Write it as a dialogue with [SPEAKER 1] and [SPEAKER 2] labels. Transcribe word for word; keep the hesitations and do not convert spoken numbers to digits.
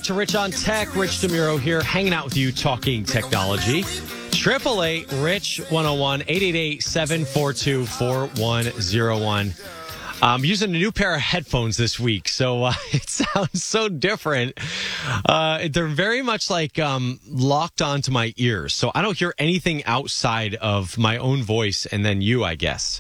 [SPEAKER 1] to Rich on Tech. Rich DeMuro here, hanging out with you, talking technology. Triple eight Rich one oh one, eight eight eight, seven four two, four one oh one. I'm using a new pair of headphones this week, so uh, it sounds so different. Uh, they're very much like um, locked onto my ears, so I don't hear anything outside of my own voice and then you, I guess.